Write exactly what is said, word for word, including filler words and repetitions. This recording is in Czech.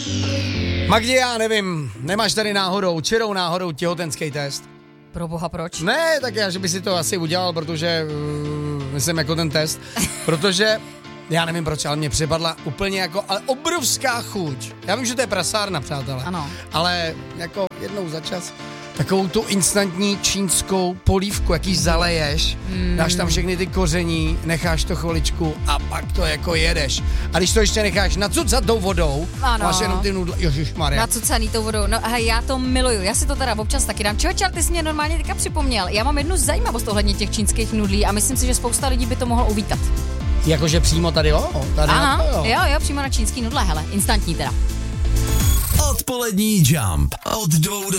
Magdi, já nevím, nemáš tady náhodou, čirou náhodou těhotenský test? Pro boha, proč? Ne, tak já, že by si to asi udělal, protože, uh, myslím jako ten test, protože, já nevím proč, ale mě připadla úplně jako, ale obrovská chuť. Já vím, že to je prasárna, přátelé. Ano. Ale jako jednou za čas, takovou tu instantní čínskou polívku, jaký zaleješ, mm. dáš tam všechny ty koření, necháš to chviličku a pak to jako jedeš. A když to ještě necháš nacucat tou vodou, ano. máš jenom ty nudle, ježišmarja. Nacucaný tou vodou, no hej, já to miluju, já si to teda občas taky dám. Čověče, ty jsi mě normálně teďka připomněl, já mám jednu zajímavost ohledně těch čínských nudlí a myslím si, že spousta lidí by to mohlo uvítat. Jakože přímo tady, jo? Tady Aha, na to, jo. jo, jo, přímo na čínský nudle, hele, instantní teda. Odpolední Jump od dvou do